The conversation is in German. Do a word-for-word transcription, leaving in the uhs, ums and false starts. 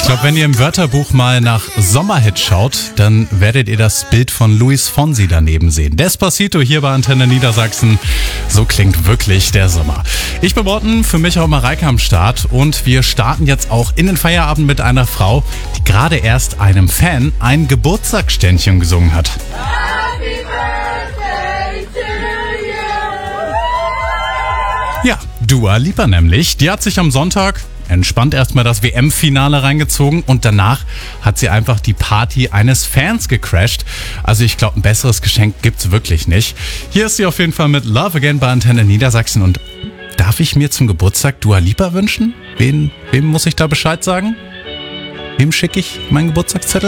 glaube, wenn ihr im Wörterbuch mal nach Sommerhit schaut, dann werdet ihr das Bild von Luis Fonsi daneben sehen. Despacito hier bei Antenne Niedersachsen. So klingt wirklich der Sommer. Ich bin Morten, für mich auch Mareike am Start. Und wir starten jetzt auch in den Feierabend mit einer Frau, die gerade erst einem Fan ein Geburtstagsständchen gesungen hat. Ja, Dua Lipa nämlich. Die hat sich am Sonntag entspannt erstmal das W M-Finale reingezogen und danach hat sie einfach die Party eines Fans gecrasht. Also ich glaube, ein besseres Geschenk gibt's wirklich nicht. Hier ist sie auf jeden Fall mit Love Again bei Antenne Niedersachsen. Und darf ich mir zum Geburtstag Dua Lipa wünschen? Wen, wem muss ich da Bescheid sagen? Wem schicke ich meinen Geburtstagszettel?